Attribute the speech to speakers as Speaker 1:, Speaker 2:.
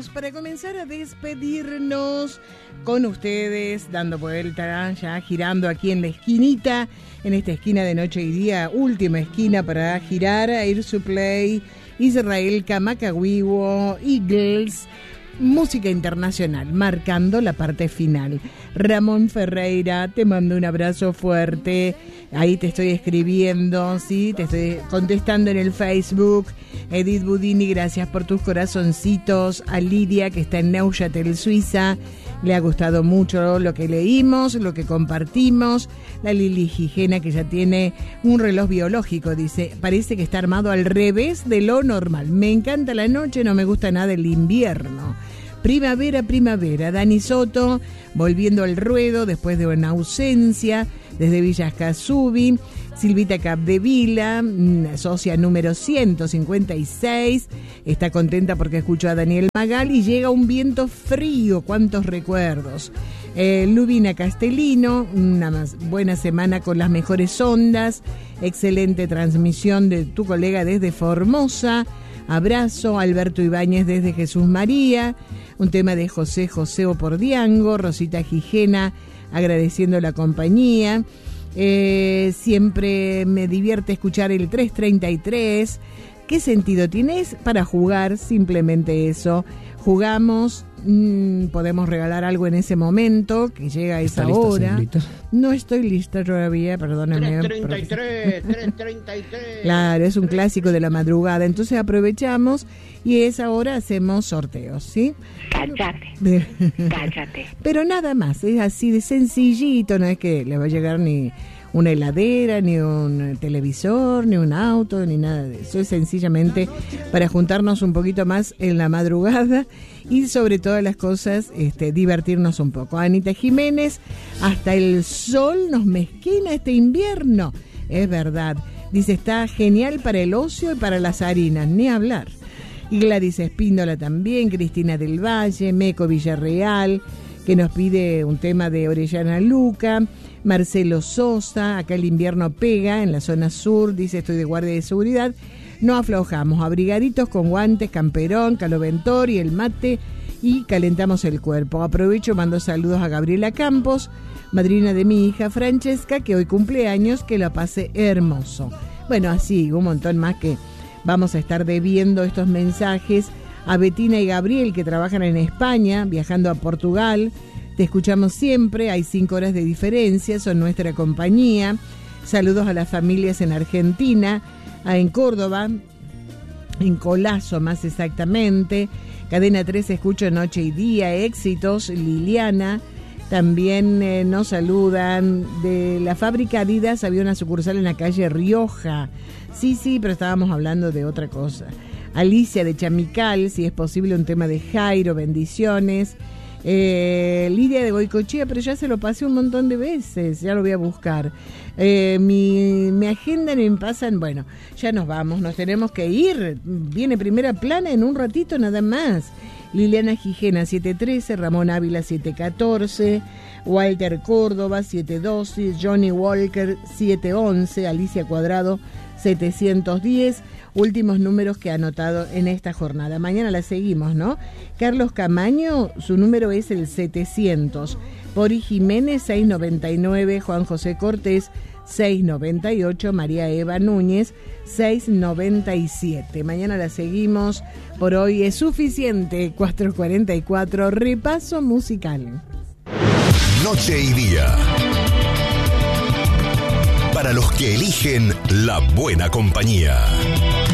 Speaker 1: Para comenzar a despedirnos con ustedes, dando vuelta, ya girando aquí en la esquinita, en esta esquina de noche y día, última esquina para girar, Air Supply, Israel, Kamakawiwo, Eagles, música internacional, marcando la parte final. Ramón Ferreira, te mando un abrazo fuerte. Ahí te estoy escribiendo, ¿sí? Te estoy contestando en el Facebook. Edith Budini, gracias por tus corazoncitos. A Lidia, que está en Neuchâtel, Suiza. Le ha gustado mucho lo que leímos, lo que compartimos. La Lili Gijena, que ya tiene un reloj biológico, dice, parece que está armado al revés de lo normal. Me encanta la noche, no me gusta nada el invierno. Primavera, primavera. Dani Soto, volviendo al ruedo después de una ausencia, desde Villa Escazú. Silvita Capdevila, socia número 156, está contenta porque escuchó a Daniel Magal y llega un viento frío, cuántos recuerdos. Lubina Castellino, una más buena semana con las mejores ondas, excelente transmisión de tu colega desde Formosa. Abrazo. Alberto Ibáñez desde Jesús María, un tema de José José Opordiango. Rosita Gijena agradeciendo la compañía. Siempre me divierte escuchar el 333. ¿Qué sentido tienes para jugar? Simplemente eso. Jugamos, podemos regalar algo en ese momento, que llega a esa hora. No estoy lista todavía, perdóname.
Speaker 2: 333.
Speaker 1: Claro, es un clásico de la madrugada. Entonces aprovechamos y a esa hora hacemos sorteos, ¿sí?
Speaker 3: Cállate.
Speaker 1: Pero nada más, es así de sencillito, no es que le va a llegar ni una heladera, ni un televisor, ni un auto, ni nada de eso. Es sencillamente para juntarnos un poquito más en la madrugada y sobre todas las cosas divertirnos un poco. Anita Jiménez, hasta el sol nos mezquina este invierno. Es verdad. Dice, está genial para el ocio y para las harinas, ni hablar. Y Gladys Espíndola también, Cristina del Valle, Meco Villarreal, que nos pide un tema de Orellana Luca. Marcelo Sosa, acá el invierno pega en la zona sur, dice, estoy de guardia de seguridad. No aflojamos, abrigaditos con guantes, camperón, caloventor y el mate, y calentamos el cuerpo. Aprovecho, mando saludos a Gabriela Campos, madrina de mi hija Francesca, que hoy cumple años, que la pase hermoso. Bueno, así, un montón más que vamos a estar debiendo estos mensajes. A Betina y Gabriel, que trabajan en España, viajando a Portugal. Te escuchamos siempre, hay 5 horas de diferencia, son nuestra compañía. Saludos a las familias en Argentina, en Córdoba, en Colazo más exactamente. Cadena 3 escucho noche y día, éxitos. Liliana, también nos saludan. De la fábrica Adidas había una sucursal en la calle Rioja. Sí, pero estábamos hablando de otra cosa. Alicia de Chamical, si es posible un tema de Jairo, bendiciones. Lidia de Goicochea, pero ya se lo pasé un montón de veces, ya lo voy a buscar. Mi agenda me pasan, bueno, ya nos vamos, nos tenemos que ir. Viene Primera Plana en un ratito nada más. Liliana Gijena 713, Ramón Ávila 714, Walter Córdoba 712, Johnny Walker 711, Alicia Cuadrado 710, últimos números que ha anotado en esta jornada. Mañana la seguimos, ¿no? Carlos Camaño, su número es el 700. Pori Jiménez 699, Juan José Cortés 698, María Eva Núñez 697. Mañana la seguimos. Por hoy es suficiente. 4:44, repaso musical.
Speaker 4: Noche y día. Para los que eligen la buena compañía.